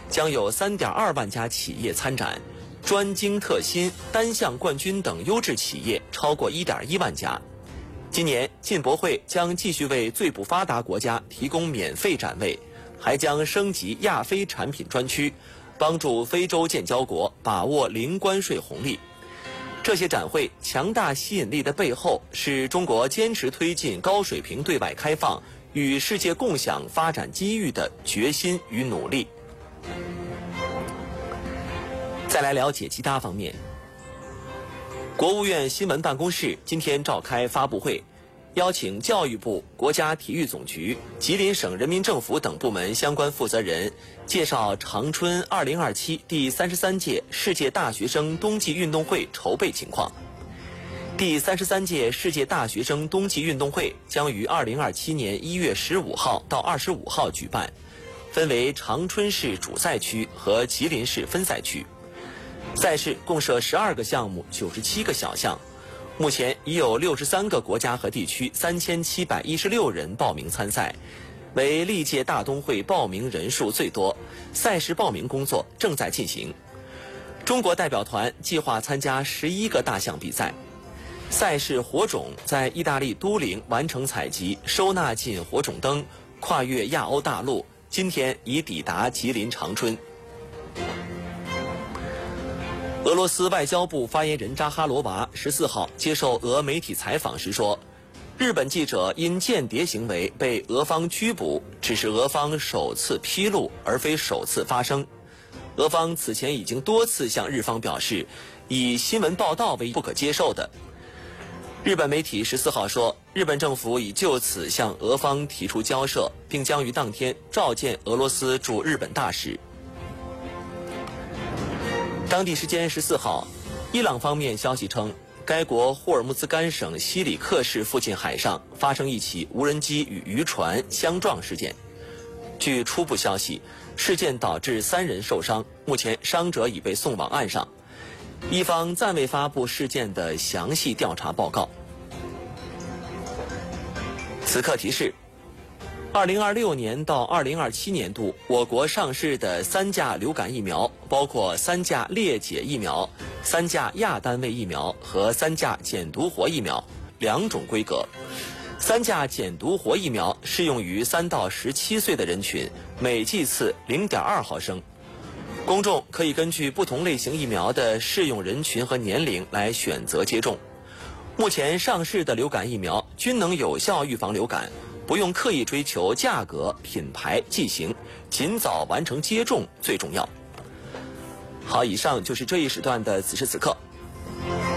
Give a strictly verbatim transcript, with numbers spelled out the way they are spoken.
将有 三点二万家企业参展，专精特新、单项冠军等优质企业超过 一点一万家。今年进博会将继续为最不发达国家提供免费展位，还将升级亚非产品专区，帮助非洲建交国把握零关税红利。这些展会强大吸引力的背后，是中国坚持推进高水平对外开放、与世界共享发展机遇的决心与努力。再来了解其他方面。国务院新闻办公室今天召开发布会，邀请教育部、国家体育总局、吉林省人民政府等部门相关负责人介绍长春二零二七第三十三届世界大学生冬季运动会筹备情况。第三十三届世界大学生冬季运动会将于二零二七年一月十五号到二十五号举办，分为长春市主赛区和吉林市分赛区。赛事共设十二个项目，九十七个小项。目前已有六十三个国家和地区三千七百一十六人报名参赛，为历届大冬会报名人数最多。赛事报名工作正在进行。中国代表团计划参加十一个大项比赛。赛事火种在意大利都灵完成采集，收纳进火种灯，跨越亚欧大陆，今天已抵达吉林长春。俄罗斯外交部发言人扎哈罗娃十四号接受俄媒体采访时说，日本记者因间谍行为被俄方拘捕，只是俄方首次披露，而非首次发生。俄方此前已经多次向日方表示，以新闻报道为不可接受的。日本媒体十四号说，日本政府已就此向俄方提出交涉，并将于当天召见俄罗斯驻日本大使。当地时间十四号，伊朗方面消息称，该国霍尔木兹干省西里克市附近海上发生一起无人机与渔船相撞事件。据初步消息，事件导致三人受伤，目前伤者已被送往岸上。伊方暂未发布事件的详细调查报告。此刻提示，二零二六年到二零二七年度，我国上市的三价流感疫苗包括三价裂解疫苗、三价亚单位疫苗和三价减毒活疫苗两种规格。三价减毒活疫苗适用于三到十七岁的人群，每剂次 零点二毫升。公众可以根据不同类型疫苗的适用人群和年龄来选择接种。目前上市的流感疫苗均能有效预防流感，不用刻意追求价格、品牌、剂型，尽早完成接种最重要。好，以上就是这一时段的此时此刻。